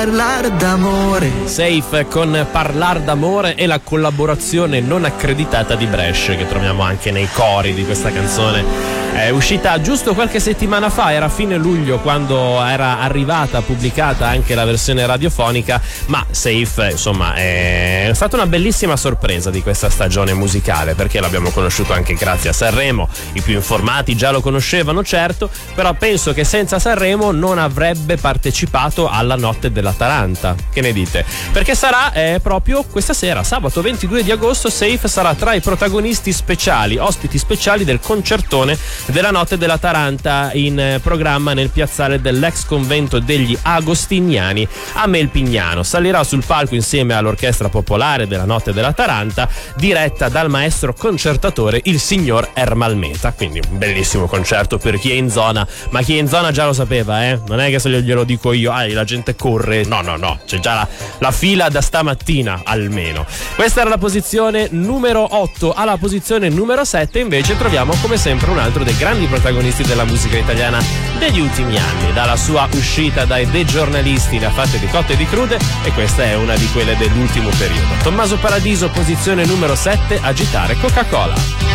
Parlar d'amore. Safe con Parlar d'amore e la collaborazione non accreditata di Bresh, che troviamo anche nei cori di questa canzone. È uscita giusto qualche settimana fa, era a fine luglio quando era arrivata, pubblicata anche la versione radiofonica, ma Safe insomma è stata una bellissima sorpresa di questa stagione musicale, perché l'abbiamo conosciuto anche grazie a Sanremo. I più informati già lo conoscevano, certo, però penso che senza Sanremo non avrebbe partecipato alla Notte dell'Atalanta. Che ne dite? Perché sarà proprio questa sera, sabato 22 di agosto, Safe sarà tra i protagonisti speciali, ospiti speciali del concertone della Notte dell'Atalanta, in programma nel piazzale dell'ex convento degli Agostiniani a Melpignano. Salirà sul palco insieme all'orchestra popolare della Notte dell'Atalanta, diretta dal maestro concertatore il signor Ermal Meta. Quindi un bellissimo concerto per chi è in zona, ma chi è in zona già lo sapeva, non è che se glielo dico io, la gente corre, no, c'è già la fila da stamattina almeno. Questa era la posizione numero 8. Alla posizione numero 7 invece troviamo come sempre un altro dei grandi protagonisti della musica italiana degli ultimi anni. Dalla sua uscita dai The Giornalisti ne ha fatte di cotte e di crude, e questa è una di quelle dell'ultimo periodo. Tommaso Paradiso, posizione numero 7, Agitare Coca-Cola.